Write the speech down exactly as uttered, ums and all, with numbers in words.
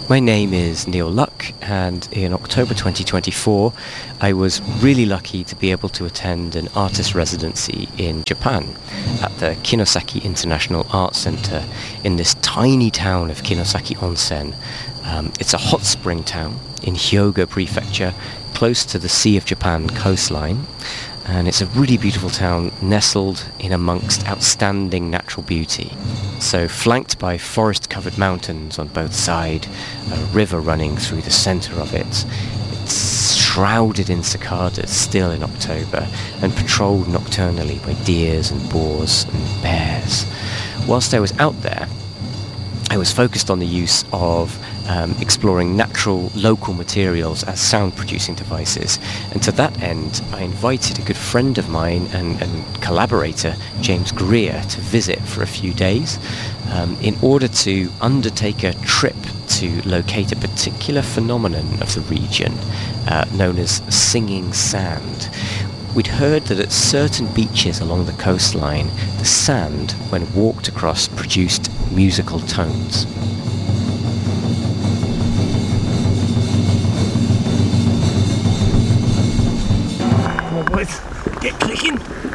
My name is Neil Luck, and in October twenty twenty-four I was really lucky to be able to attend an artist residency in Japan at the Kinosaki International Art Center in this tiny town of Kinosaki Onsen. Um, it's a hot spring town in Hyogo Prefecture, close to the Sea of Japan coastline. And it's a really beautiful town nestled in amongst outstanding natural beauty. So flanked by forest-covered mountains on both sides, a river running through the centre of it. It's shrouded in cicadas still in October and patrolled nocturnally by deers and boars and bears. Whilst I was out there, I was focused on the use of um, exploring natural local materials as sound producing devices, and to that end I invited a good friend of mine and, and collaborator, James Greer, to visit for a few days um, in order to undertake a trip to locate a particular phenomenon of the region uh, known as singing sand. We'd heard that at certain beaches along the coastline, the sand, when walked across, produced musical tones. Come on boys, get clicking!